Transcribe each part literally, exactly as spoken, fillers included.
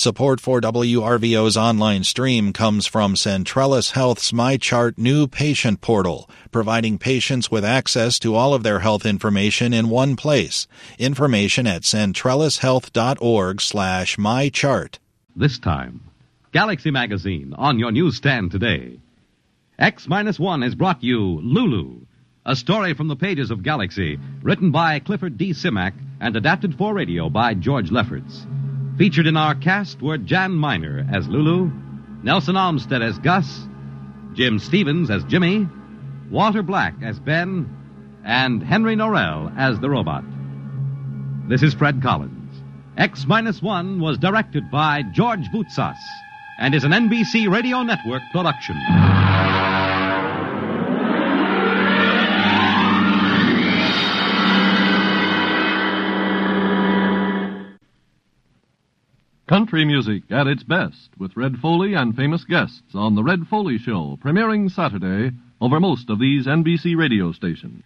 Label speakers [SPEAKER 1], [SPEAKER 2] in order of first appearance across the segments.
[SPEAKER 1] Support for W R V O's online stream comes from Centrellis Health's MyChart new patient portal, providing patients with access to all of their health information in one place. Information at centrellishealth.org slash mychart.
[SPEAKER 2] This time, Galaxy Magazine on your newsstand today. X minus one has brought you Lulu, a story from the pages of Galaxy, written by Clifford D. Simak and adapted for radio by George Lefferts. Featured in our cast were Jan Miner as Lulu, Nelson Olmsted as Gus, Jim Stevens as Jimmy, Walter Black as Ben, and Henry Norrell as the robot. This is Fred Collins. X minus one was directed by George Boutsas and is an N B C Radio Network production.
[SPEAKER 3] Country music at its best with Red Foley and famous guests on The Red Foley Show, premiering Saturday over most of these N B C radio stations.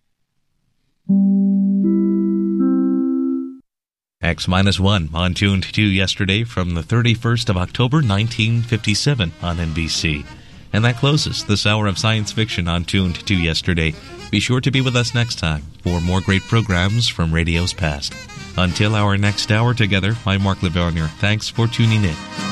[SPEAKER 4] X minus one on Tuned to yesterday from the thirty-first of October, nineteen fifty-seven on N B C. And that closes this hour of science fiction on Tuned to yesterday. Be sure to be with us next time for more great programs from radio's past. Until our next hour together, I'm Mark Lavernier. Thanks for tuning in.